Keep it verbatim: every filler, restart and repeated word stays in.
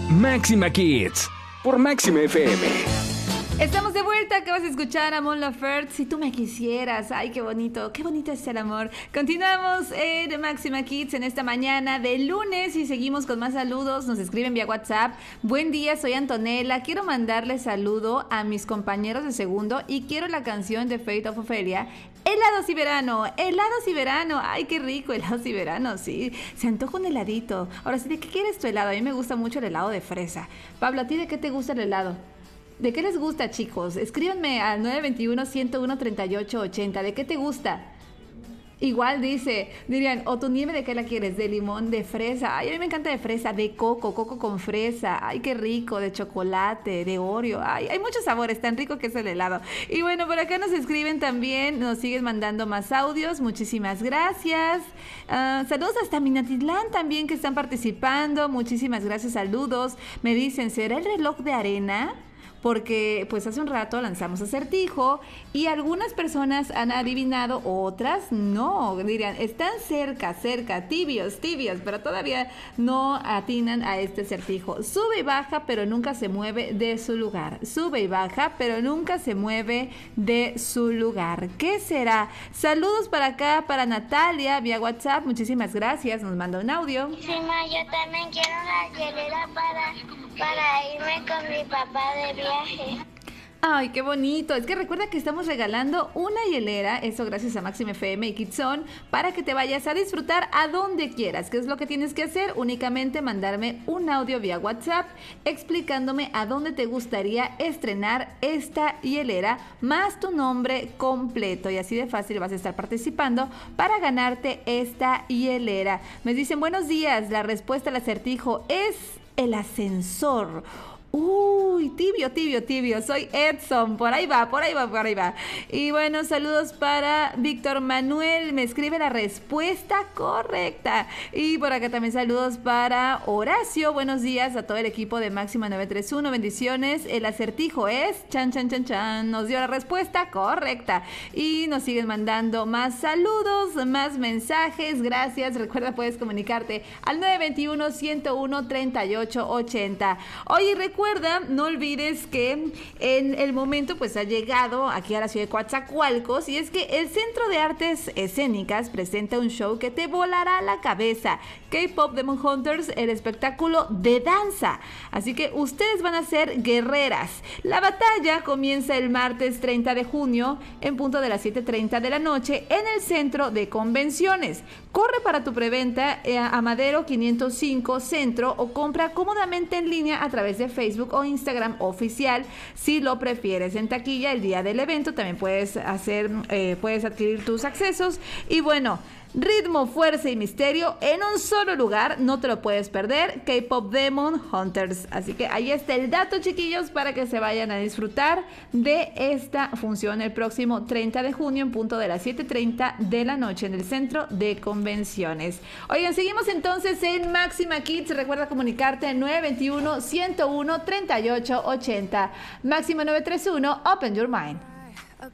Máxima Kids por Máxima F M. Estamos de vuelta, acabas de escuchar a Mon Laferte, Si tú me quisieras. Ay, qué bonito, qué bonito es el amor. Continuamos en Máxima Kids en esta mañana de lunes y seguimos con más saludos. Nos escriben vía WhatsApp. Buen día, soy Antonella. Quiero mandarle saludo a mis compañeros de segundo y quiero la canción de Fate of Ophelia. Helados y verano, helados y verano. Ay, qué rico, helados y verano, sí. Se antoja un heladito. Ahora sí, ¿de qué quieres tu helado? A mí me gusta mucho el helado de fresa. Pablo, ¿a ti de qué te gusta el helado? ¿De qué les gusta, chicos? Escríbanme al nueve dos uno, uno uno, tres ocho ocho cero. ¿De qué te gusta? Igual dice, dirían, o tu nieve, ¿de qué la quieres? De limón, de fresa. Ay, a mí me encanta de fresa, de coco, coco con fresa. Ay, qué rico, de chocolate, de Oreo. Ay, hay muchos sabores, tan rico que es el helado. Y bueno, por acá nos escriben también, nos siguen mandando más audios. Muchísimas gracias. Uh, saludos hasta Minatitlán también que están participando. Muchísimas gracias, saludos. Me dicen, ¿será el reloj de arena? Porque pues hace un rato lanzamos acertijo y algunas personas han adivinado, otras no, dirían, están cerca, cerca, tibios, tibios, pero todavía no atinan a este acertijo. Sube y baja, pero nunca se mueve de su lugar. Sube y baja, pero nunca se mueve de su lugar. ¿Qué será? Saludos para acá, para Natalia, vía WhatsApp, muchísimas gracias, nos manda un audio. Sí, ma, yo también quiero una hielera para, para irme con mi papá de viaje. Ay, qué bonito. Es que recuerda que estamos regalando una hielera, eso gracias a Máxima F M y Kidzone, para que te vayas a disfrutar a donde quieras. ¿Qué es lo que tienes que hacer? Únicamente mandarme un audio vía WhatsApp explicándome a dónde te gustaría estrenar esta hielera, más tu nombre completo. Y así de fácil vas a estar participando para ganarte esta hielera. Me dicen, buenos días, la respuesta al acertijo es el ascensor. Uy, tibio, tibio, tibio. Soy Edson. Por ahí va, por ahí va, por ahí va. Y bueno, saludos para Víctor Manuel. Me escribe la respuesta correcta. Y por acá también saludos para Horacio. Buenos días a todo el equipo de Máxima nueve tres uno. Bendiciones. El acertijo es chan, chan, chan, chan. Nos dio la respuesta correcta. Y nos siguen mandando más saludos, más mensajes. Gracias. Recuerda, puedes comunicarte al nueve dos uno, uno uno uno, tres ocho ocho cero. Oye, recuerda Recuerda, no olvides que en el momento pues ha llegado aquí a la ciudad de Coatzacoalcos y es que el Centro de Artes Escénicas presenta un show que te volará la cabeza. K-Pop Demon Hunters, el espectáculo de danza. Así que ustedes van a ser guerreras. La batalla comienza el martes treinta de junio en punto de las siete treinta de la noche en el Centro de Convenciones. Corre para tu preventa a Madero quinientos cinco Centro o compra cómodamente en línea a través de Facebook o Instagram oficial si lo prefieres. En taquilla el día del evento también puedes hacer, eh, puedes adquirir tus accesos y bueno, ritmo, fuerza y misterio en un solo lugar, no te lo puedes perder. K-Pop Demon Hunters. Así que ahí está el dato, chiquillos, para que se vayan a disfrutar de esta función el próximo treinta de junio en punto de las siete treinta de la noche en el Centro de Convenciones. Oigan, seguimos entonces en Máxima Kids. Recuerda comunicarte al nueve dos uno, uno cero uno, tres ocho ocho cero. Máxima nueve tres uno, Open Your Mind.